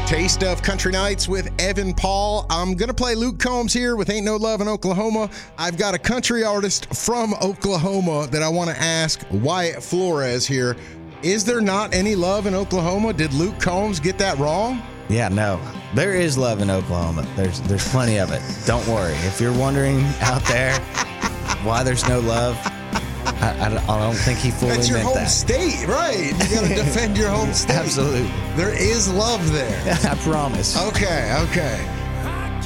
Taste of Country Nights with Evan Paul. I'm going to play Luke Combs here with Ain't No Love in Oklahoma. I've got a country artist from Oklahoma that I want to ask, Wyatt Flores here. Is there not any love in Oklahoma? Did Luke Combs get that wrong? Yeah, no. There is love in Oklahoma. There's plenty of it. Don't worry. If you're wondering out there why there's no love, I don't think he fully meant that. That's your home state, right? You got to defend your home state. Absolutely. There is love there. I promise. Okay.